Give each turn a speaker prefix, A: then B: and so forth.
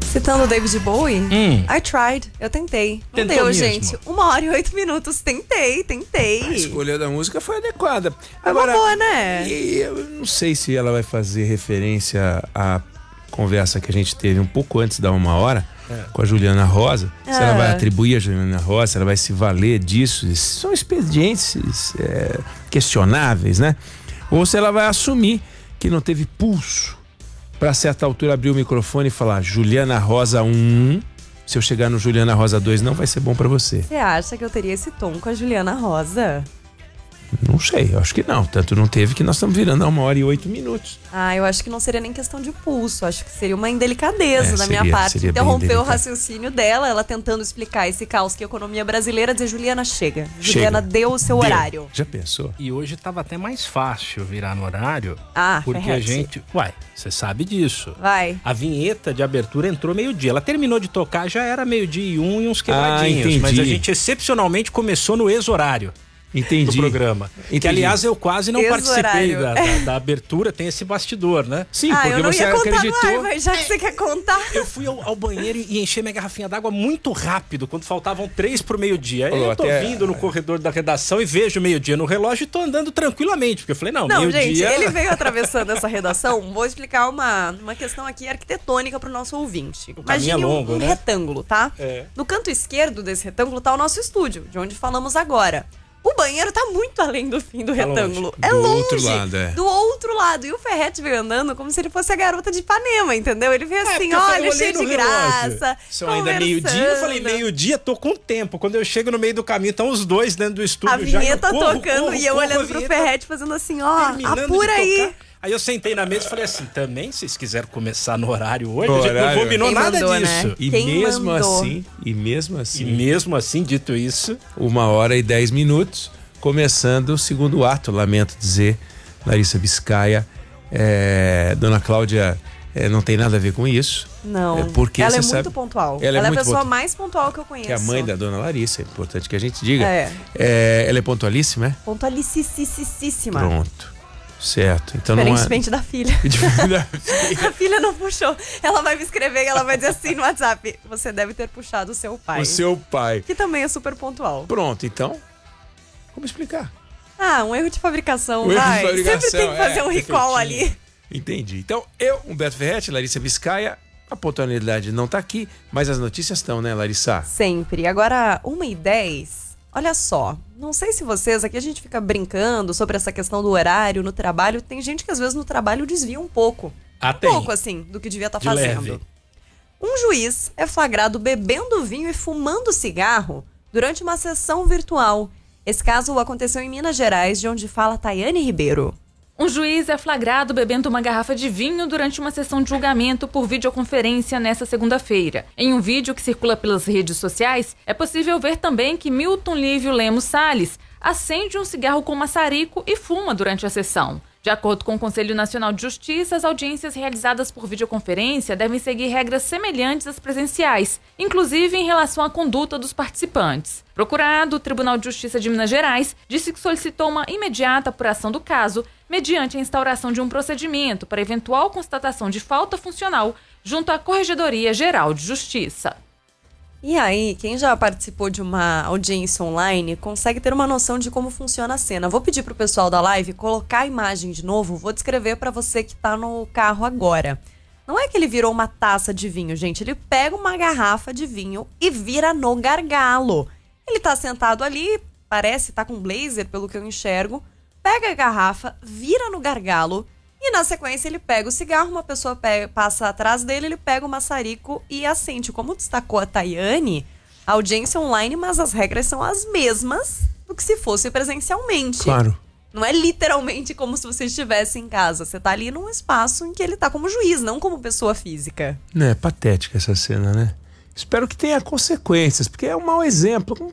A: Citando o David Bowie, I tried, eu tentei. Não
B: Tentou
A: deu,
B: mesmo.
A: gente. 1h08. Tentei.
C: A escolha da música foi adequada.
A: É uma boa, né?
C: E eu não sei se ela vai fazer referência à conversa que a gente teve um pouco antes da 1h com a Juliana Rosa. Se ela vai atribuir a Juliana Rosa, se ela vai se valer disso. São expedientes questionáveis, né? Ou se ela vai assumir que não teve pulso para a certa altura abrir o microfone e falar Juliana Rosa 1, se eu chegar no Juliana Rosa 2 não vai ser bom para você.
A: Você acha que eu teria esse tom com a Juliana Rosa?
C: Não sei, eu acho que não. Tanto não teve que nós estamos virando a 1h08.
A: Eu acho que não seria nem questão de pulso. Acho que seria uma indelicadeza da minha
C: seria
A: parte
C: bem
A: interromper o
C: delicado.
A: raciocínio dela, ela tentando explicar esse caos que é a economia brasileira, dizer, Juliana, chega. Juliana, deu o seu horário.
C: Já pensou?
B: E hoje tava até mais fácil virar no horário. Porque
A: Ferrete.
B: a gente... você sabe disso.
A: Vai.
B: A vinheta de abertura entrou meio-dia. Ela terminou de tocar, já era 12:01 e uns quebradinhos.
C: entendi.
B: Mas a gente excepcionalmente começou no ex-horário.
C: Entendi.
B: Do programa.
C: Entendi.
B: Que, aliás, eu quase não participei
A: Ex-horário.
B: da abertura, tem esse bastidor, né?
C: Sim,
A: Eu
C: porque
A: não
C: você
A: ia contar
C: acreditou.
A: no ar, mas já que você quer contar.
B: Eu fui ao banheiro e enchi minha garrafinha d'água muito rápido, quando faltavam 3 pro meio-dia. Aí eu tô vindo no corredor da redação e vejo o meio-dia no relógio e tô andando tranquilamente, porque eu falei,
A: Não,
B: meio-dia...
A: gente, ele veio atravessando essa redação. Vou explicar uma questão aqui arquitetônica pro nosso ouvinte.
B: caminho é longo,
A: um
B: né?
A: retângulo, tá? No canto esquerdo desse retângulo tá o nosso estúdio, de onde falamos agora. O banheiro tá muito além do fim do retângulo.
C: longe.
A: É
C: Do
A: longe.
C: outro lado,
A: Do outro lado. E o Ferrete veio andando como se ele fosse a garota de Ipanema, entendeu? Ele veio assim,
B: porque eu
A: olha,
B: olhei
A: cheio
B: no
A: de
B: relógio.
A: graça.
B: São ainda meio-dia, eu falei, meio-dia, tô com tempo. Quando eu chego no meio do caminho, estão os dois dentro do estúdio.
A: A vinheta tocando e eu
B: corro
A: olhando
B: a
A: pro
B: vinheta,
A: Ferrete fazendo assim, ó,
B: terminando de
A: apura aí.
B: tocar. Aí eu sentei na mesa e falei assim, também, se vocês quiserem começar no horário hoje, a gente
C: Horário.
B: não combinou
A: Quem
B: nada
A: mandou,
B: disso.
A: né?
C: E
A: Quem
C: mesmo
A: mandou?
C: assim,
B: E mesmo assim, dito isso...
C: 1h10, começando o segundo ato, lamento dizer, Larissa Biscaia, Dona Cláudia não tem nada a ver com isso.
A: Não,
C: porque
A: ela é
C: você
A: muito
C: sabe-
A: pontual.
C: ela é
A: Ela é a
C: muito
A: pessoa
C: pontual.
A: mais pontual que eu conheço.
C: Que é a mãe da Dona Larissa, é importante que a gente diga.
A: É.
C: Ela é pontualíssima, é?
A: Pontualicíssima.
C: Pronto, certo. Então não
A: Diferentemente da filha.
C: é...
A: A filha não puxou. Ela vai me escrever e ela vai dizer assim no WhatsApp: você deve ter puxado o seu pai.
C: O seu pai.
A: Que também é super pontual.
C: Pronto, então, como explicar?
A: Um erro de fabricação,
C: O erro de
A: vai.
C: fabricação,
A: Sempre tem que fazer um recall
C: perfeitinho.
A: ali.
C: Entendi. Então, Humberto Ferretti, Larissa Biscaia, a pontualidade não tá aqui, mas as notícias estão, né, Larissa?
A: Sempre. Agora, 1h10. Olha só, não sei se vocês, aqui a gente fica brincando sobre essa questão do horário no trabalho. Tem gente que às vezes no trabalho desvia um pouco.
B: Tem.
A: Pouco, assim, do que devia estar
B: De
A: fazendo.
B: leve.
A: Um juiz é flagrado bebendo vinho e fumando cigarro durante uma sessão virtual. Esse caso aconteceu em Minas Gerais, de onde fala Tayane Ribeiro.
D: Um juiz é flagrado bebendo uma garrafa de vinho durante uma sessão de julgamento por videoconferência nesta segunda-feira. Em um vídeo que circula pelas redes sociais, é possível ver também que Milton Lívio Lemos Salles acende um cigarro com maçarico e fuma durante a sessão. De acordo com o Conselho Nacional de Justiça, as audiências realizadas por videoconferência devem seguir regras semelhantes às presenciais, inclusive em relação à conduta dos participantes. Procurado, o Tribunal de Justiça de Minas Gerais disse que solicitou uma imediata apuração do caso, mediante a instauração de um procedimento para eventual constatação de falta funcional junto à Corregedoria Geral de Justiça.
A: E aí, quem já participou de uma audiência online consegue ter uma noção de como funciona a cena. Vou pedir pro pessoal da live colocar a imagem de novo, vou descrever para você que tá no carro agora. Não é que ele virou uma taça de vinho, gente. Ele pega uma garrafa de vinho e vira no gargalo. Ele tá sentado ali, parece tá com blazer, pelo que eu enxergo. Pega a garrafa, vira no gargalo e na sequência ele pega o cigarro, uma pessoa passa atrás dele, ele pega o maçarico e acende. Como destacou a Tayane, a audiência online, mas as regras são as mesmas do que se fosse presencialmente.
C: Claro.
A: Não é literalmente como se você estivesse em casa. Você tá ali num espaço em que ele tá como juiz, não como pessoa física.
C: É patética essa cena, né? Espero que tenha consequências, porque é um mau exemplo.